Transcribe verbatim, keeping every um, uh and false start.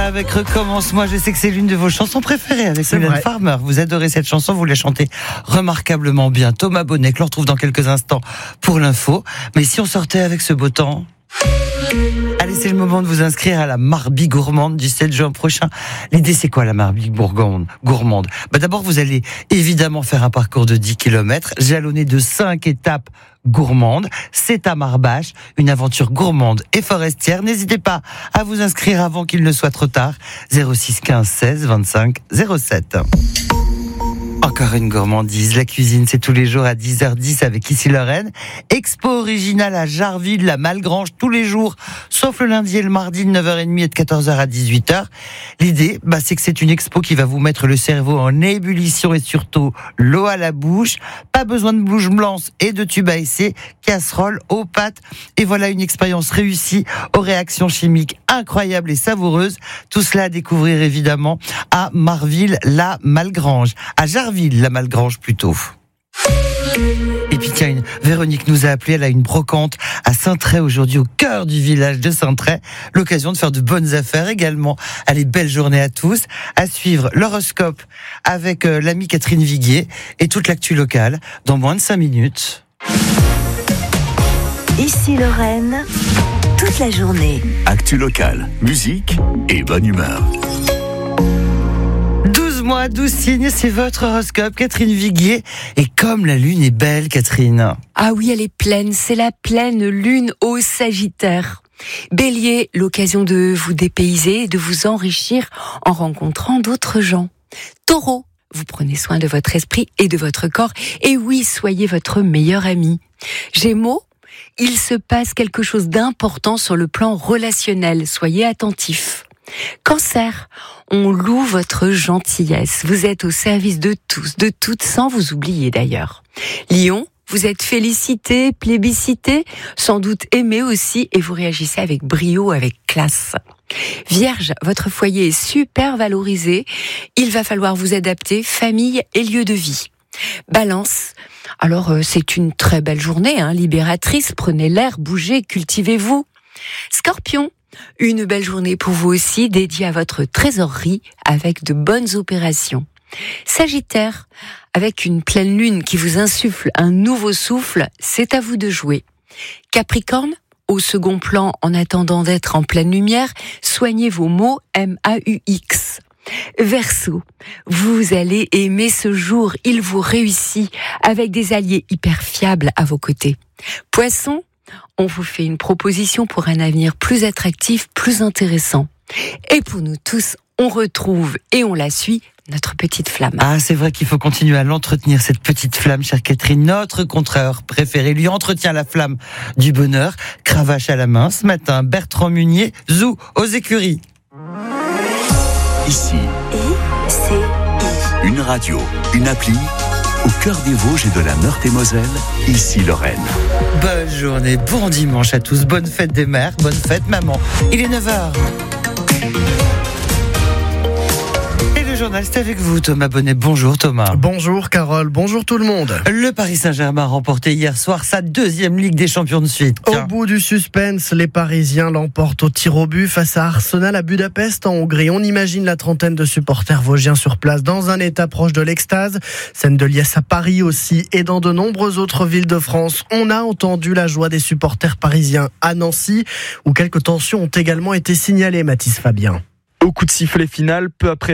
avec Recommence-moi. Je sais que c'est l'une de vos chansons préférées avec Mylène Farmer. Vous adorez cette chanson, vous la chantez remarquablement bien. Thomas Bonnet, que l'on retrouve dans quelques instants pour l'info. Mais si on sortait avec ce beau temps? Allez, c'est le moment de vous inscrire à la Marbie Gourmande du sept juin prochain. L'idée, c'est quoi la Marbie Gourmande, gourmande bah, D'abord, vous allez évidemment faire un parcours de dix kilomètres, jalonné de cinq étapes gourmandes. C'est à Marbache, une aventure gourmande et forestière. N'hésitez pas à vous inscrire avant qu'il ne soit trop tard. zéro six quinze seize vingt-cinq zéro sept. Encore une gourmandise. La cuisine, c'est tous les jours à dix heures dix avec Ici Lorraine. Expo originale à Jarville, la Malgrange, tous les jours, sauf le lundi et le mardi de neuf heures trente et de quatorze heures à dix-huit heures. L'idée, bah, c'est que c'est une expo qui va vous mettre le cerveau en ébullition et surtout l'eau à la bouche. Pas besoin de bouche blanche et de tube à essai, casserole, aux pâtes. Et voilà une expérience réussie aux réactions chimiques incroyables et savoureuses. Tout cela à découvrir évidemment à Marville, la Malgrange. À Jarville, la Malgrange plutôt. Et puis tiens, une, Véronique nous a appelé, elle a une brocante à Saint-Tray aujourd'hui, au cœur du village de Saint-Tray. L'occasion de faire de bonnes affaires également. Allez, belle journée à tous. À suivre l'horoscope avec euh, l'amie Catherine Viguier et toute l'actu locale dans moins de cinq minutes. Ici Lorraine, toute la journée. Actu locale, musique et bonne humeur. douze mois, douze signes, c'est votre horoscope, Catherine Viguier. Et comme la lune est belle, Catherine. Ah oui, elle est pleine, c'est la pleine lune au Sagittaire. Bélier, l'occasion de vous dépayser et de vous enrichir en rencontrant d'autres gens. Taureau, vous prenez soin de votre esprit et de votre corps. Et oui, soyez votre meilleur ami. Gémeaux, il se passe quelque chose d'important sur le plan relationnel. Soyez attentifs. Cancer, on loue votre gentillesse. Vous êtes au service de tous, de toutes, sans vous oublier d'ailleurs. Lion, vous êtes félicité, plébiscité, sans doute aimé aussi, et vous réagissez avec brio, avec classe. Vierge, votre foyer est super valorisé. Il va falloir vous adapter, famille et lieu de vie. Balance, alors euh, c'est une très belle journée, hein, libératrice. Prenez l'air, bougez, cultivez-vous. Scorpion, une belle journée pour vous aussi, dédiée à votre trésorerie avec de bonnes opérations. Sagittaire, avec une pleine lune qui vous insuffle un nouveau souffle, c'est à vous de jouer. Capricorne, au second plan en attendant d'être en pleine lumière, soignez vos mots M A U X. Verseau, vous allez aimer ce jour, il vous réussit avec des alliés hyper fiables à vos côtés. Poisson, on vous fait une proposition pour un avenir plus attractif, plus intéressant. Et pour nous tous, on retrouve et on la suit, notre petite flamme. Ah, c'est vrai qu'il faut continuer à l'entretenir, cette petite flamme, chère Catherine. Notre contreur préféré lui entretient la flamme du bonheur. Cravache à la main, ce matin, Bertrand Munier, Zou, aux écuries. Ici, I C I. une radio, une appli, au cœur des Vosges et de la Meurthe-et-Moselle, Ici Lorraine. Bonne journée, bon dimanche à tous, bonne fête des mères, bonne fête maman. Il est neuf heures. Le journal, c'est avec vous, Thomas Bonnet. Bonjour Thomas. Bonjour Carole, bonjour tout le monde. Le Paris Saint-Germain a remporté hier soir sa deuxième Ligue des Champions de suite. Au bout du suspense, les Parisiens l'emportent au tir au but face à Arsenal à Budapest en Hongrie. On imagine la trentaine de supporters vosgiens sur place dans un état proche de l'extase. Scène de liesse à Paris aussi et dans de nombreuses autres villes de France. On a entendu la joie des supporters parisiens à Nancy où quelques tensions ont également été signalées, Mathis Fabien. Au coup de sifflet final, peu après